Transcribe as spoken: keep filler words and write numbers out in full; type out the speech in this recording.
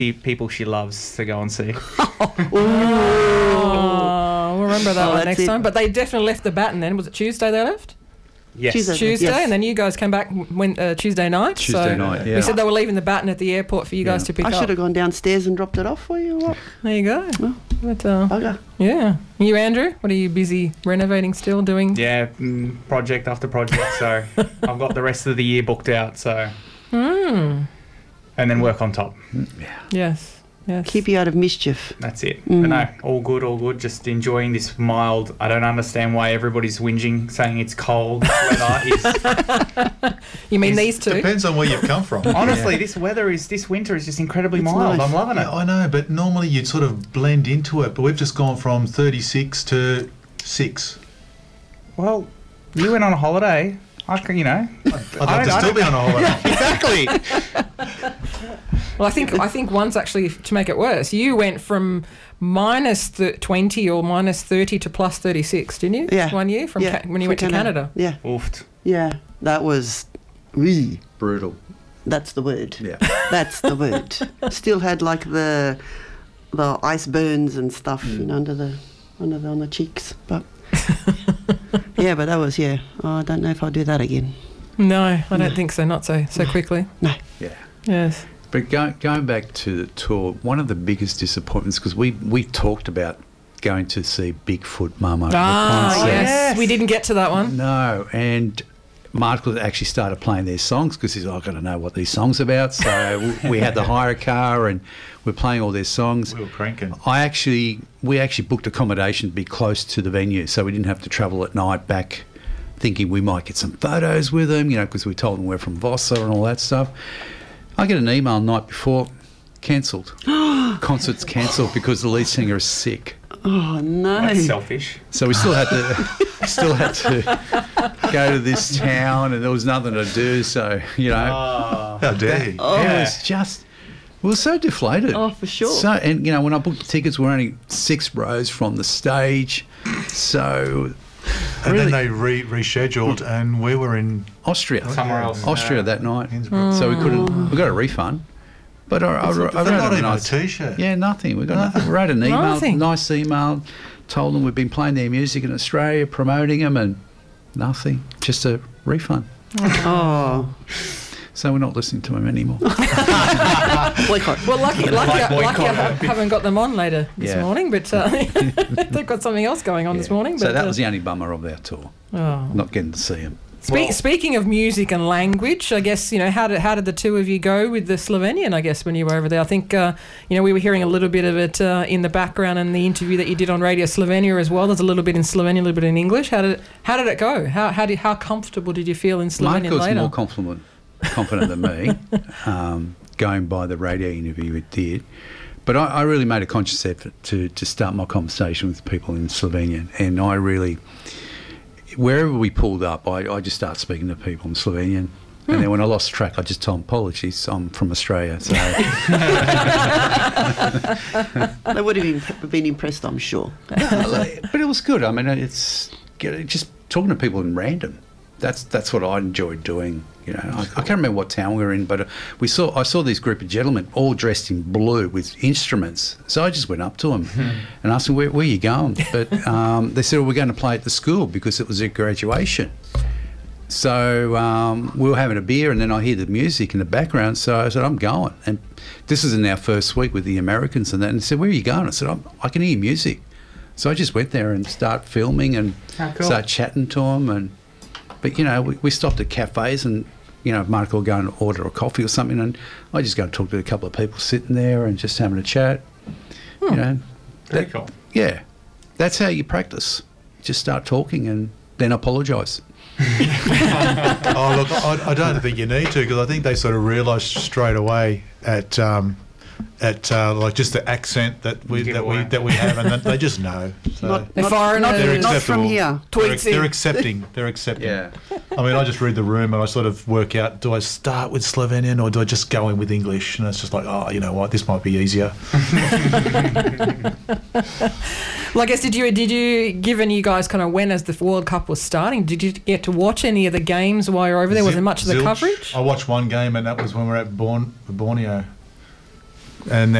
people she loves to go and see. Oh, we'll remember that Oh, one that's next it. time. But they definitely left the baton then. Was it Tuesday they left? Yes. Tuesday. Tuesday, Yes. and then you guys came back when, uh, Tuesday night. Tuesday so night, yeah. We said they were leaving the baton at the airport for you guys Yeah. to pick I up. should have gone downstairs and dropped it off for you. What? There you go. Oh. But, uh, Bugger. yeah. You, Andrew, what are you busy renovating still, doing? Yeah, mm, project after project. So I've got the rest of the year booked out. So Mm. and then work on top. Yes. Yes. Keep you out of mischief. That's it. Mm. But no, all good, all good. Just enjoying this mild. I don't understand why everybody's whinging, saying it's cold weather. Is, You mean Is- these two? Depends on where you've come from. honestly, this weather is this winter is just incredibly It's mild. nice. I'm loving it. Yeah, I know, but normally you'd sort of blend into it. But we've just gone from thirty-six to six. Well, you went on a holiday. I can, you know. I'd I love to don't- still be on a holiday. Exactly. Well, I think I think once actually to make it worse, you went from minus th- twenty or minus thirty to plus thirty-six, didn't you? Yeah. One year from Yeah, ca- when you for went to Canada. Yeah, Oofed. yeah. That was really. Brutal. That's the word. Yeah. That's the word. Still had like the the ice burns and stuff, you know, under the under the on the cheeks. But yeah, but that was yeah. Oh, I don't know if I'll do that again. No, I don't No. think so. Not so so quickly. No. Yeah. Yes. But go, going back to the tour, one of the biggest disappointments, because we, we talked about going to see Bigfoot Mama. the Ah, concert. yes. Yes. We didn't get to that one. No, and Mark actually started playing their songs because he's, oh, I've got to know what these songs are about. So we, we had to hire a car and we're playing all their songs. We were cranking. I actually, we actually booked accommodation to be close to the venue, so we didn't have to travel at night back, thinking we might get some photos with them, you know, because we told them we're from Vossa and all that stuff. I get an email the night before, cancelled. Concert's cancelled because the lead singer is sick. Oh no. That's selfish. So we still had to, still had to go to this town, and there was nothing to do. So you know, Ah. How dare you? Oh. it was just, we were so deflated. Oh, for sure. So, and you know, when I booked the tickets, we we're only six rows from the stage. So And really- then they re- rescheduled, and we were in Austria, Somewhere else. Austria that night. Innsbruck. So we couldn't. We got a refund, but I, I, I, I They've wrote not them a even a nice. T-shirt. Yeah, nothing. We got nothing. We wrote an email, Nothing. nice email, told them we've been playing their music in Australia, promoting them, and nothing. Just a refund. Oh. So we're not listening to them anymore. Boycott. Well, lucky, lucky, Like lucky I boycott. ha- haven't got them on later this Yeah. morning, but uh, they've got something else going on this Yeah. morning. But, So that uh, was the only bummer of our tour, oh. not getting to see them. Spe- Well- speaking of music and language, I guess, you know, how did how did the two of you go with the Slovenian, I guess, when you were over there? I think, uh, you know, we were hearing a little bit of it uh, in the background in the interview that you did on Radio Slovenia as well. There's a little bit in Slovenian, a little bit in English. How did it, how did it go? How how did, how comfortable did you feel in Slovenian Mark was later? more confident, confident than me, um, going by the radio interview it did. But I, I really made a conscious effort to, to start my conversation with people in Slovenian, and I really, wherever we pulled up, I, I just start speaking to people in Slovenian. And then when I lost track, I just told them, apologies, I'm from Australia. So They would have been, been impressed, I'm sure. but it was good. I mean, it's just talking to people in random. That's that's what I enjoyed doing. You know, I, I can't remember what town we were in, but we saw I saw this group of gentlemen all dressed in blue with instruments. So I just went up to them and asked them, "Where, where are you going?" But um, they said, "Well, we're going to play at the school because it was their graduation." So um, we were having a beer, and then I hear the music in the background. So I said, "I'm going." And this is in our first week with the Americans, and that. And they said, "Where are you going?" I said, I'm, "I can hear music." So I just went there and start filming and Ah, cool. start chatting to them. And but you know, we, we stopped at cafes, and you know, Mark will go and order a coffee or something, and I just go and talk to a couple of people sitting there and just having a chat. You know, Very that- cool. yeah, that's how you practice. Just start talking and then apologise. Oh, look, I, I don't think you need to, because I think they sort of realise straight away at um, at uh, like just the accent that we Give that we away. that we have, and that they just know. So Not, They're not, foreigners. not, they're not acceptable. from here. They're, Tweets they're in. accepting. They're accepting. Yeah. I mean, I just read the room and I sort of work out: do I start with Slovenian or do I just go in with English? And it's just like, oh, you know what, this might be easier. Well, I guess did you did you given you guys kind of when as the World Cup was starting, did you get to watch any of the games while you were over there? Was there much of the Zilch. coverage? I watched one game, and that was when we were at Born, Borneo. and